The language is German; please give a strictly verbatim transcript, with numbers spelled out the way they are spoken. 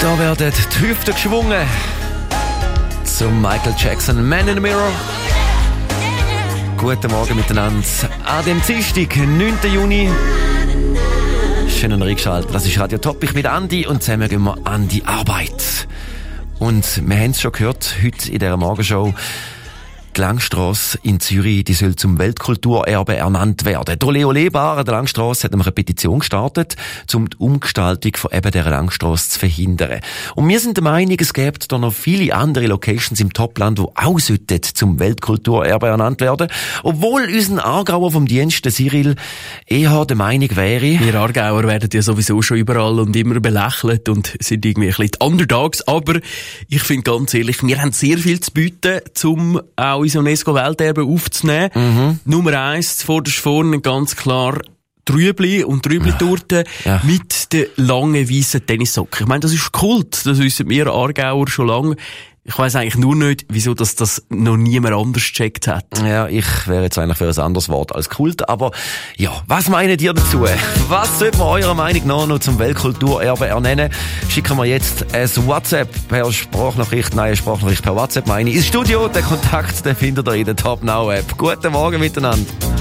Da werden die Hüften geschwungen zum Michael Jackson Man in the Mirror. Guten Morgen miteinander an dem Dienstag, neunten Juni. Schön eingeschaltet. Das ist Radio Top. Ich bin Andi und zusammen gehen wir an die Arbeit. Und wir haben es schon gehört, heute in dieser Morgenshow. Die Langstrasse in Zürich, die soll zum Weltkulturerbe ernannt werden. Der Leo Lebar an der Langstrasse hat nämlich eine Petition gestartet, um die Umgestaltung von eben dieser Langstrasse zu verhindern. Und wir sind der Meinung, es gibt da noch viele andere Locations im Topland, die auch sollten zum Weltkulturerbe ernannt werden. Obwohl unser Aargauer vom Dienst, der Cyril, eher der Meinung wäre... Wir Aargauer werden ja sowieso schon überall und immer belächelt und sind irgendwie ein bisschen die Underdogs. Aber ich finde ganz ehrlich, wir haben sehr viel zu bieten, um auch ins UNESCO-Welterbe aufzunehmen. Mhm. Nummer eins, zuvorderst vorne ganz klar Trübli und Trübli-Torte ja. mit den langen weißen Tennissocken. Ich meine, das ist Kult, das wissen wir Aargauer schon lange. Ich weiss eigentlich nur nicht, wieso das, das noch niemand anders gecheckt hat. Ja, ich wäre jetzt eigentlich für ein anderes Wort als Kult, aber ja, was meint ihr dazu? Was sollte man eurer Meinung nach noch zum Weltkulturerbe ernennen? Schicken wir jetzt ein WhatsApp per Sprachnachricht, nein, Sprachnachricht per WhatsApp meine ich, ins Studio. Den Kontakt, den findet ihr in der Top Now App. Guten Morgen miteinander.